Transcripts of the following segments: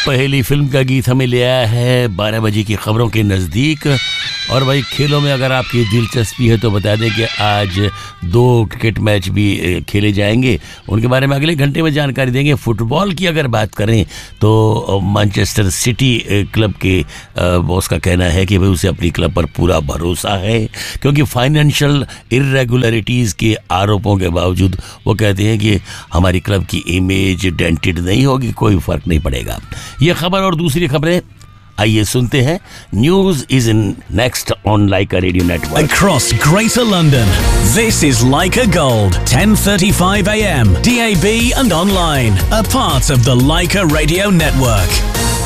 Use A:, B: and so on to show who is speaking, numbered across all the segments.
A: पहली फिल्म का गीत हमें ले आया है 12 बजे की खबरों के नज़दीक। और भाई खेलों में अगर आपकी दिलचस्पी है तो बता दें कि आज 2 क्रिकेट मैच भी खेले जाएंगे, उनके बारे में अगले घंटे में जानकारी देंगे। फुटबॉल की अगर बात करें तो मैनचेस्टर सिटी क्लब के बॉस का कहना है कि भाई उसे अपनी क्लब पर पूरा भरोसा है, क्योंकि फाइनेंशियल इरेगुलरिटीज़ के आरोपों के बावजूद वो कहते हैं कि हमारी क्लब की इमेज डेंटेड नहीं होगी, कोई फ़र्क नहीं पड़ेगा। ये खबर और दूसरी खबरें आइए सुनते हैं। News is in next on Lyca radio network.
B: Across Greater London, this is Laika Gold, 10:35 a.m. DAB and online, a part of the Laika Radio Network.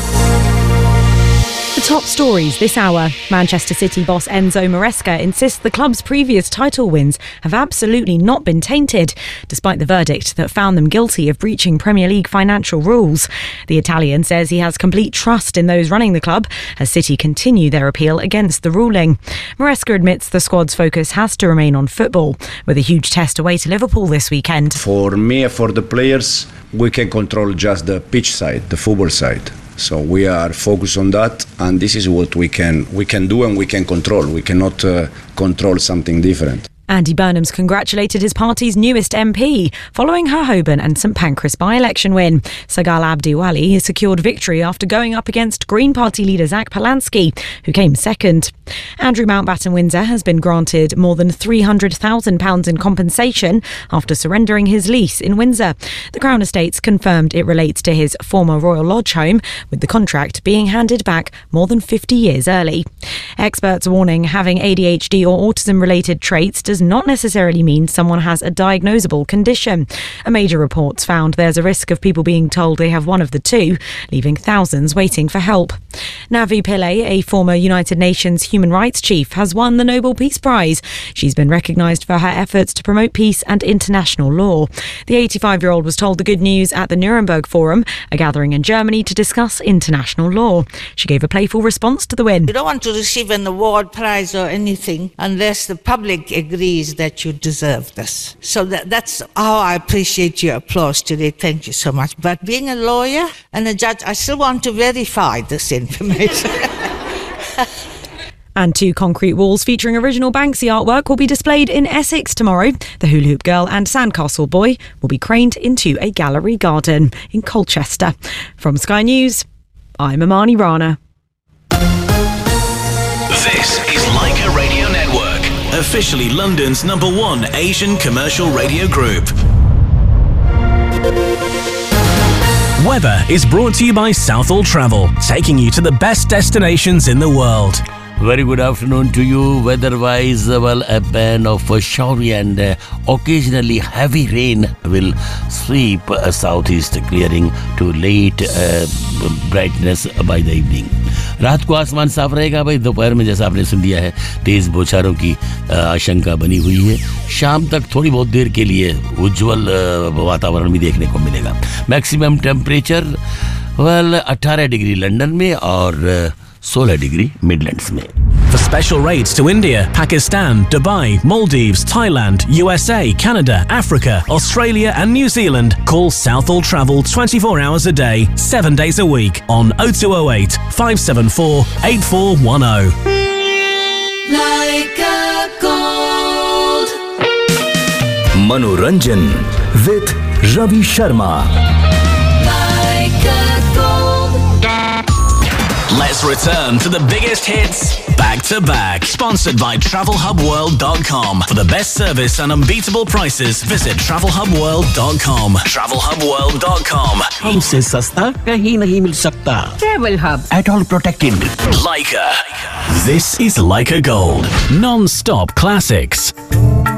C: The top stories this hour. Manchester City boss Enzo Maresca insists the club's previous title wins have absolutely not been tainted, despite the verdict that found them guilty of breaching Premier League financial rules. The Italian says he has complete trust in those running the club as City continue their appeal against the ruling. Maresca admits the squad's focus has to remain on football, with a huge test away to Liverpool this weekend.
D: For me, for the players, we can control just the pitch side, the football side. So we are focused on that, and this is what we can do and we can control. We cannot control something different.
C: Andy Burnham's congratulated his party's newest MP following her Holborn and St Pancras by-election win. Sagal Abdiwali has secured victory after going up against Green Party leader Zach Polansky, who came second. Andrew Mountbatten Windsor has been granted more than £300,000 in compensation after surrendering his lease in Windsor. The Crown Estates confirmed it relates to his former Royal Lodge home, with the contract being handed back more than 50 years early. Experts warning having ADHD or autism-related traits does not necessarily mean someone has a diagnosable condition. A major report's found there's a risk of people being told they have one of the two, leaving thousands waiting for help. Navi Pillay, a former United Nations human rights chief, has won the Nobel Peace Prize. She's been recognised for her efforts to promote peace and international law. The 85-year-old was told the good news at the Nuremberg Forum, a gathering in Germany to discuss international law. She gave a playful response to the win.
E: You don't want to receive an award, prize or anything unless the public agrees that you deserve this. So that's how I appreciate your applause today. Thank you so much. But being a lawyer and a judge, I still want to verify this information.
C: And 2 concrete walls featuring original Banksy artwork will be displayed in Essex tomorrow. The Hula Hoop Girl and Sandcastle Boy will be craned into a gallery garden in Colchester. From Sky News, I'm Amani Rana.
B: This is Laika Radio Network, officially London's #1 Asian commercial radio group. Weather is brought to you by Southall Travel, taking you to the best destinations in the world.
A: Very good afternoon to you. Weather-wise, well, a band of showery and occasionally heavy rain will sweep southeast, clearing to late brightness by the evening. रात को आसमान साफ रहेगा भाई। दोपहर में जैसा आपने सुन दिया है तेज बौछारों की आशंका बनी हुई है। शाम तक थोड़ी बहुत देर के लिए उज्जवल वातावरण भी देखने को मिलेगा। मैक्सिमम टेम्परेचर 18 डिग्री लंदन में और 16 डिग्री मिडलैंड्स में।
B: For special rates to India, Pakistan, Dubai, Maldives, Thailand, USA, Canada, Africa, Australia and New Zealand, call Southall Travel 24 hours a day, 7 days a week on 0208 574 8410.
F: Laika Gold.
G: Manoranjan with Ravi Sharma.
B: Let's return to the biggest hits back to back. Sponsored by TravelHubWorld.com. For the best service and unbeatable prices, visit TravelHubWorld.com. TravelHubWorld.com.
H: हमसे सस्ता कहीं नहीं मिल सकता। Travel Hub. At all protected.
B: Laika. This is Laika Gold. Non-stop classics.